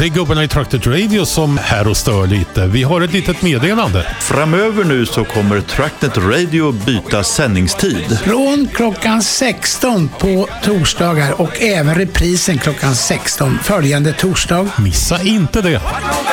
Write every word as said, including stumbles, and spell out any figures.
det är gubbarna i Trucknet Radio som här och stör lite. Vi har ett litet meddelande. Framöver nu så kommer Trucknet Radio byta sändningstid. Från klockan sexton på torsdagar och även reprisen klockan sexton följande torsdag. Missa inte det.